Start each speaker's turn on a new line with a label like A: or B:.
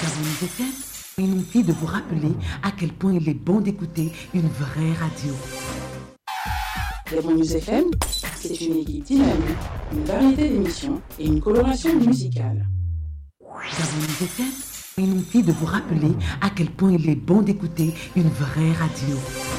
A: News FM, une envie de vous rappeler à quel point il est bon d'écouter une vraie radio.
B: News FM, c'est une équipe dynamique, une variété d'émissions et une coloration musicale.
A: News FM, une envie de vous rappeler à quel point il est bon d'écouter une vraie radio.